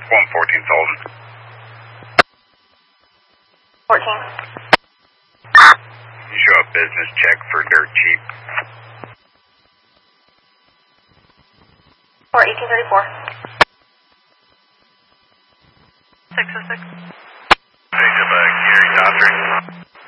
114,000. 14. You show a business check for dirt cheap. For 1834. 606. Jacob, Gary Dodger.